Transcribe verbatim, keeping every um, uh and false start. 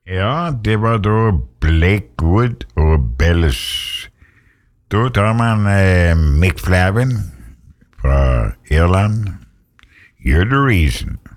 Ja, det var da Blakewood og Bellis. Da tar man eh, Mick Flavin fra Irland. You're the reason.